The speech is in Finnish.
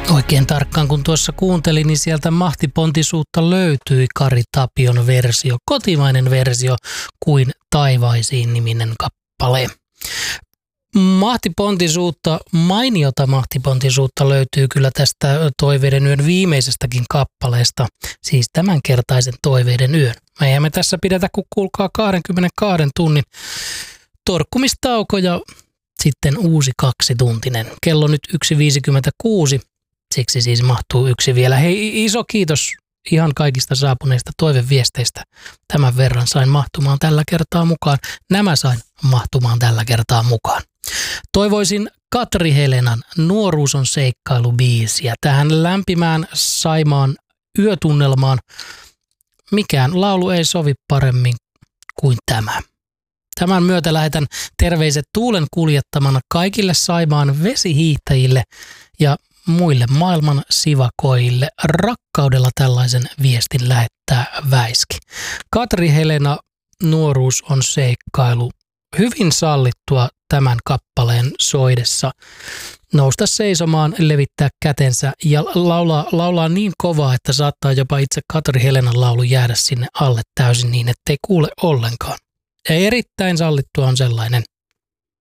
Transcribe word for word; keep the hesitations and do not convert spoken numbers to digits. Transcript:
Oikein tarkkaan kun tuossa kuuntelin, niin sieltä mahtipontisuutta löytyi Kari Tapion versio, kotimainen versio kuin Taivaisiin niminen kappale. Mahtipontisuutta, mainiota mahtipontisuutta löytyy kyllä tästä Toiveiden yön viimeisestäkin kappaleesta, siis tämänkertaisen Toiveiden yön. Me eihän me tässä pidetä, kun kuulkaa kaksikymmentäkaksi tunnin torkkumistauko ja sitten uusi kaksituntinen. Kello nyt yksi viisikymmentäkuusi, siksi siis mahtuu yksi vielä. Hei, iso kiitos ihan kaikista saapuneista toiveviesteistä. Tämän verran sain mahtumaan tällä kertaa mukaan. Nämä sain mahtumaan tällä kertaa mukaan. Toivoisin Katri Helenan Nuoruus on seikkailubiisiä tähän lämpimään Saimaan yötunnelmaan. Mikään laulu ei sovi paremmin kuin tämä. Tämän myötä lähetän terveiset tuulen kuljettamana kaikille Saimaan vesihiihtäjille ja muille maailman sivakoille. Rakkaudella tällaisen viestin lähettää Väiski. Katri Helena, Nuoruus on seikkailu. Hyvin sallittua tämän kappaleen soidessa. Nousta seisomaan, levittää kätensä ja laulaa, laulaa niin kovaa, että saattaa jopa itse Katri Helenan laulu jäädä sinne alle täysin niin, ettei kuule ollenkaan. Ja erittäin sallittua on sellainen